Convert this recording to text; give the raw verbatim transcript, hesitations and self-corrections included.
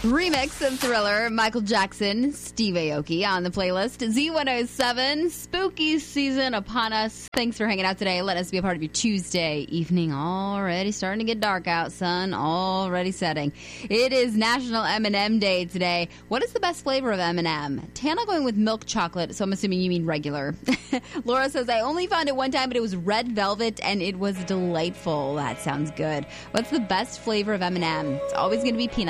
Remix of Thriller, Michael Jackson, Steve Aoki on the playlist. Z one oh seven, spooky season upon us. Thanks for hanging out today. Let us be a part of your Tuesday evening. Already starting to get dark out, sun. Already setting. It is National M and M Day today. What is the best flavor of M and M? Tana going with milk chocolate, so I'm assuming you mean regular. Laura says, I only found it one time, but it was red velvet, and it was delightful. That sounds good. What's the best flavor of M and M? It's always going to be peanut.